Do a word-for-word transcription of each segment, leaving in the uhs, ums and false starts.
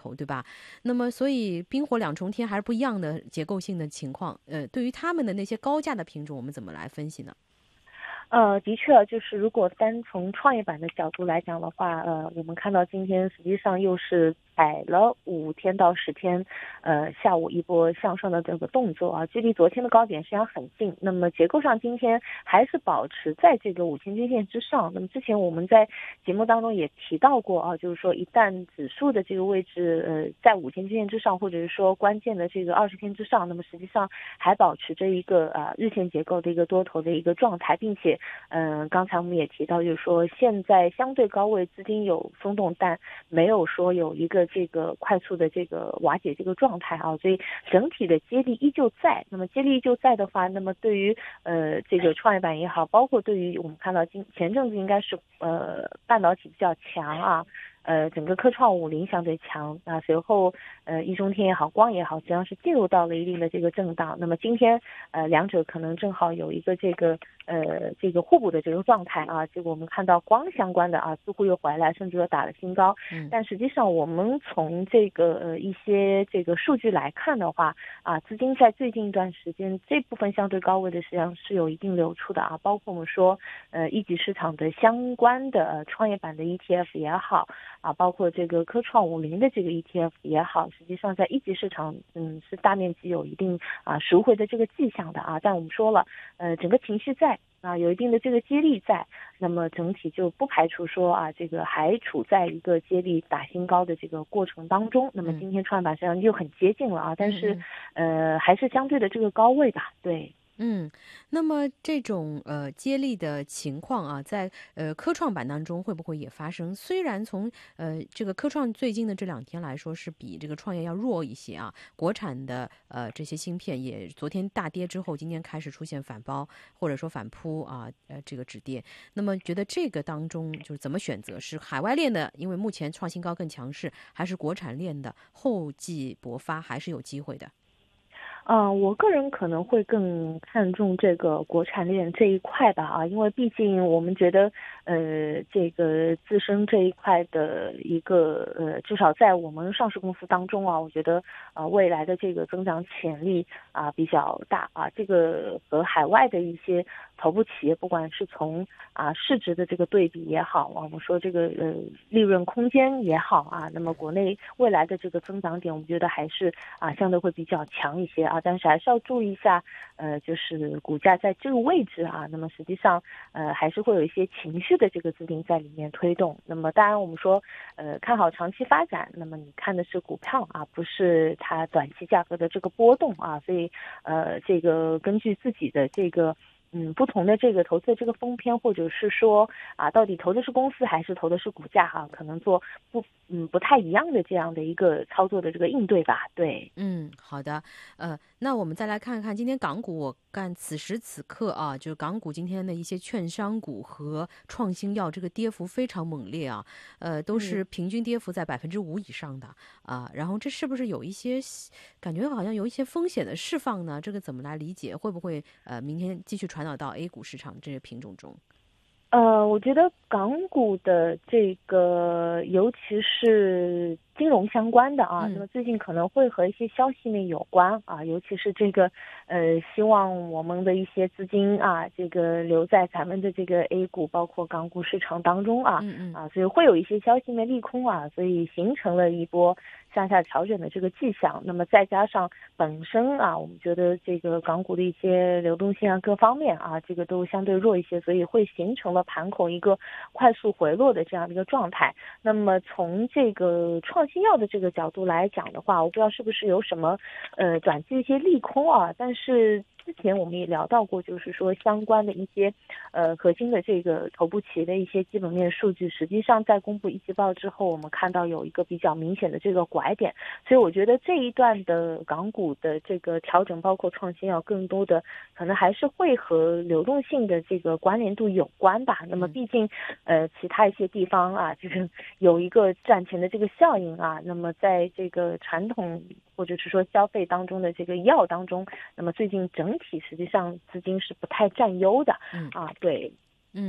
头，对吧？那么所以冰火两重天还是不一样的结构性的情况。呃，对于他们的那些高价的品种，我们怎么来分析呢？ 呃，的确，就是如果单从创业板的角度来讲的话，呃，我们看到今天实际上又是踩了五天到十天，呃，下午一波向上的这个动作啊，距离昨天的高点实际上很近。那么结构上今天还是保持在这个五千均线之上。那么之前我们在节目当中也提到过啊，就是说一旦指数的这个位置呃在五千均线之上，或者是说关键的这个二十天之上，那么实际上还保持着一个啊、呃、日线结构的一个多头的一个状态，并且嗯、呃，刚才我们也提到，就是说现在相对高位资金有松动，但没有说有一个这个快速的这个瓦解这个状态啊，所以整体的接力依旧在。那么接力依旧在的话，那么对于呃这个创业板也好，包括对于我们看到今前阵子应该是呃半导体比较强啊。呃，整个科创五零相对强啊，随后呃易中天也好，光也好，实际上是进入到了一定的这个震荡。那么今天呃两者可能正好有一个这个呃这个互补的这个状态啊，结果我们看到光相关的啊似乎又回来，甚至说打了新高。 嗯， 但实际上我们从这个呃一些这个数据来看的话啊，资金在最近一段时间这部分相对高位的实际上是有一定流出的啊，包括我们说呃一级市场的相关的呃创业板的 E T F 也好。啊，包括这个科创五零的这个 E T F 也好，实际上在一级市场，嗯，是大面积有一定啊赎回的这个迹象的啊。但我们说了，呃，整个情绪在啊，有一定的这个接力在，那么整体就不排除说啊，这个还处在一个接力打新高的这个过程当中。那么今天创业板实际上又很接近了啊，但是嗯呃，还是相对的这个高位吧，对。 嗯，那么这种呃接力的情况啊，在呃科创板当中会不会也发生？虽然从呃这个科创最近的这两天来说是比这个创业要弱一些啊，国产的呃这些芯片也昨天大跌之后，今天开始出现反包或者说反扑啊，呃这个止跌。那么觉得这个当中就是怎么选择？是海外链的，因为目前创新高更强势，还是国产链的厚积薄发，还是有机会的？ 嗯、呃我个人可能会更看重这个国产链这一块吧啊，因为毕竟我们觉得，呃，这个自身这一块的一个呃，至少在我们上市公司当中啊，我觉得呃未来的这个增长潜力啊比较大啊，这个和海外的一些头部企业，不管是从啊市值的这个对比也好啊，我们说这个呃利润空间也好啊，那么国内未来的这个增长点，我们觉得还是啊相对会比较强一些啊，但是还是要注意一下，呃，就是股价在这个位置啊，那么实际上呃还是会有一些情绪的这个资金在里面推动。那么当然我们说呃看好长期发展，那么你看的是股票啊，不是它短期价格的这个波动啊，所以呃这个根据自己的这个。嗯，不同的这个投资的这个风偏，或者是说啊，到底投的是公司还是投的是股价哈、可能做不嗯不太一样的这样的一个操作的这个应对吧，对。 嗯，好的，呃，那我们再来看看今天港股，我看此时此刻啊，就是港股今天的一些券商股和创新药这个跌幅非常猛烈啊，呃，都是嗯。 平均跌幅在百分之五以上的啊，然后这是不是有一些感觉好像有一些风险的释放呢？这个怎么来理解？会不会呃明天继续传导到 A 股市场这些品种中？ 呃，我觉得港股的这个，尤其是金融相关的啊，那嗯么最近可能会和一些消息面有关啊，尤其是这个，呃，希望我们的一些资金啊，这个留在咱们的这个 A 股，包括港股市场当中啊， 嗯嗯啊，所以会有一些消息面利空啊，所以形成了一波向下调整的这个迹象。那么再加上本身啊，我们觉得这个港股的一些流动性啊，各方面啊，这个都相对弱一些，所以会形成了盘口一个快速回落的这样的一个状态。那么从这个创新药的这个角度来讲的话，我不知道是不是有什么呃短期一些利空啊，但是之前我们也聊到过，就是说相关的一些呃核心的这个头部企业的一些基本面数据，实际上在公布一季报之后，我们看到有一个比较明显的这个拐点，所以我觉得这一段的港股的这个调整，包括创新药，更多的可能还是会和流动性的这个关联度有关吧。那么嗯。 毕竟呃其他一些地方啊，就是有一个赚钱的这个效应啊，那么在这个传统或者是说消费当中的这个药当中，那么最近整体实际上资金是不太占优的嗯啊，对。 嗯，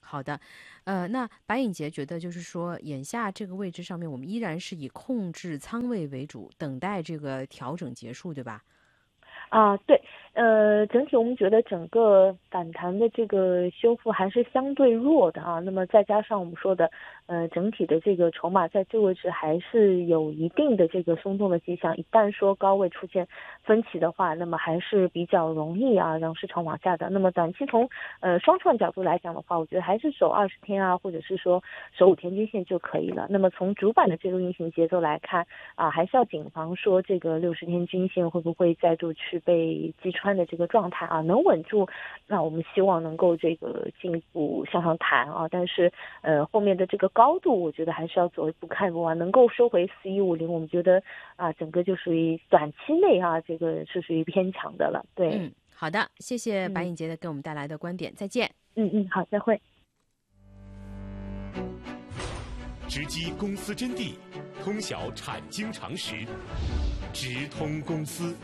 好的，呃，那白颖杰觉得就是说，眼下这个位置上面，我们依然是以控制仓位为主，等待这个调整结束，对吧？ 啊，对，呃，整体我们觉得整个反弹的这个修复还是相对弱的啊。那么再加上我们说的，呃，整体的这个筹码在这个位置还是有一定的这个松动的迹象。一旦说高位出现分歧的话，那么还是比较容易啊让市场往下的。那么短期从呃双创角度来讲的话，我觉得还是守二十天啊，或者是说守五天均线就可以了。那么从主板的这个运行节奏来看啊，还是要谨防说这个六十天均线会不会再度去被击穿的这个状态啊，能稳住，那我们希望能够这个进一步向上弹啊，但是呃后面的这个高度，我觉得还是要走一步看一步啊，能够收回四一五零，我们觉得啊整个就属于短期内啊，这个是属于偏强的了，对。 嗯，好的，谢谢白颖杰的给我们带来的观点，再见。 嗯嗯，好，再会。 直击公司真谛，通晓产经常识，直通公司。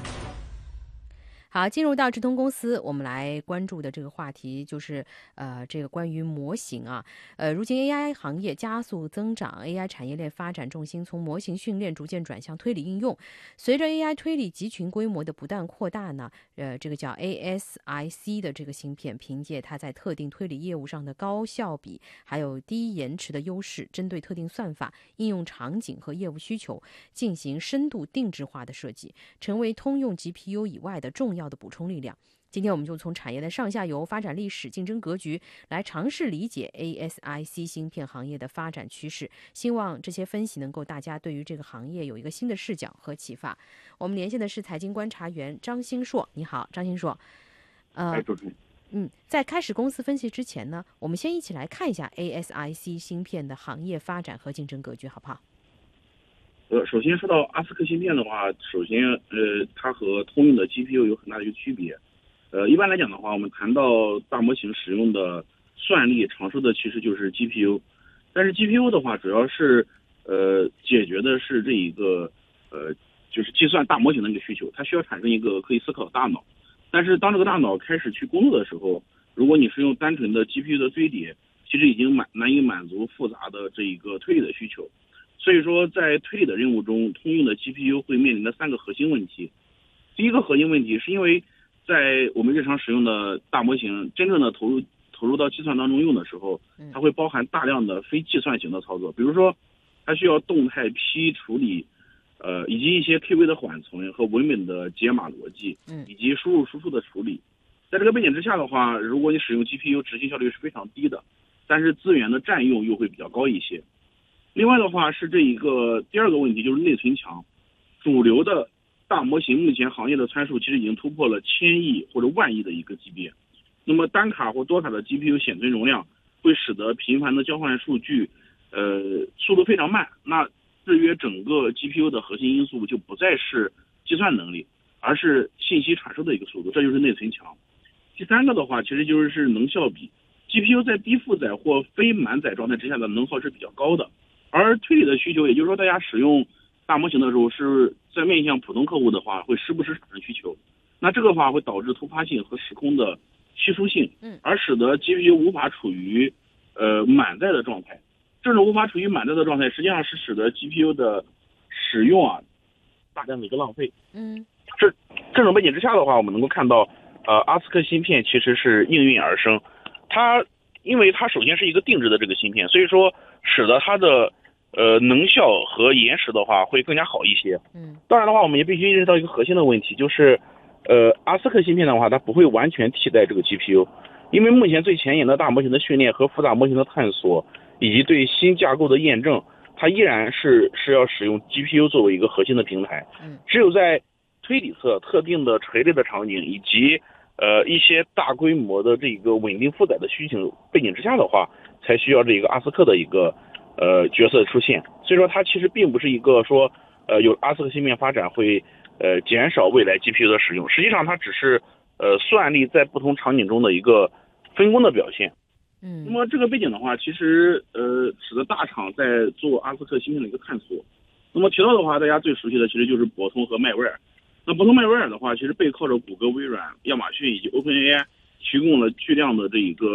好，进入到直通公司，我们来关注的这个话题就是，呃，这个关于模型啊，呃，如今 A I 行业加速增长 ，A I 产业链发展重心从模型训练逐渐转向推理应用。随着 A I 推理集群规模的不断扩大呢，呃，这个叫 A S I C 的这个芯片，凭借它在特定推理业务上的高效比，还有低延迟的优势，针对特定算法、应用场景和业务需求进行深度定制化的设计，成为通用 G P U 以外的重要要的补充力量。今天我们就从产业的上下游发展历史、竞争格局来尝试理解 A S I C 芯片行业的发展趋势，希望这些分析能够大家对于这个行业有一个新的视角和启发。我们连线的是财经观察员张兴硕，你好，张兴硕。 呃，主持人， 嗯，在开始公司分析之前呢，我们先一起来看一下 A S I C 芯片的行业发展和竞争格局，好不好？ 呃，首先说到阿斯克芯片的话，首先，呃，它和通用的 G P U 有很大的一个区别。呃，一般来讲的话，我们谈到大模型使用的算力，常说的其实就是 G P U。但是 G P U 的话，主要是呃解决的是这一个呃就是计算大模型的一个需求，它需要产生一个可以思考的大脑。但是当这个大脑开始去工作的时候，如果你是用单纯的 G P U 的堆叠，其实已经满难以满足复杂的这一个推理的需求。所以说，在推理的任务中，通用的 G P U 会面临的三个核心问题。第一个核心问题是因为在我们日常使用的大模型真正的投入投入到计算当中用的时候，它会包含大量的非计算型的操作，比如说它需要动态批处理，呃，以及一些 K 位的缓存和文本的解码逻辑，以及输入输出的处理。在这个背景之下的话，如果你使用 G P U， 执行效率是非常低的，但是资源的占用又会比较高一些。另外的话是这一个第二个问题，就是内存强。主流的大模型目前行业的参数其实已经突破了千亿或者万亿的一个级别。那么单卡或多卡的 G P U 显存容量会使得频繁的交换数据，呃，速度非常慢。那制约整个 G P U 的核心因素就不再是计算能力，而是信息传输的一个速度，这就是内存强。第三个的话，其实就是能效比。G P U 在低负载或非满载状态之下的能耗是比较高的。而推理的需求，也就是说大家使用大模型的时候，是在面向普通客户的话，会时不时产生需求。那这个话会导致突发性和时空的稀疏性，而使得 G P U 无法处于呃满载的状态。这种无法处于满载的状态，实际上是使得 G P U 的使用啊大量的一个浪费。 嗯， 这这种背景之下的话，我们能够看到，呃，阿斯克芯片其实是应运而生。它因为它首先是一个定制的这个芯片，所以说使得它的呃能效和延时的话会更加好一些。 嗯， 当然的话，我们也必须认识到一个核心的问题，就是呃阿斯克芯片的话，它不会完全替代这个 G P U， 因为目前最前沿的大模型的训练和复杂模型的探索，以及对新架构的验证，它依然是是要使用 G P U 作为一个核心的平台。 嗯， 只有在推理侧特定的垂类的场景以及呃一些大规模的这个稳定负载的需求背景之下的话，才需要这个阿斯克的一个呃角色出现。所以说它其实并不是一个说呃有阿斯克芯片发展会呃减少未来 G P U 的使用，实际上它只是呃算力在不同场景中的一个分工的表现。 嗯， 那么这个背景的话，其实呃使得大厂在做阿斯克芯片的一个探索。那么提到的话，大家最熟悉的其实就是博通和迈威尔。那博通迈威尔的话，其实背靠着谷歌、微软、亚马逊以及 OpenAI， 提供了巨量的这一个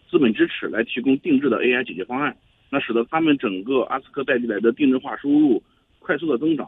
资本支持来提供定制的 A I 解决方案，那使得他们整个阿斯克带进来的定制化收入快速的增长，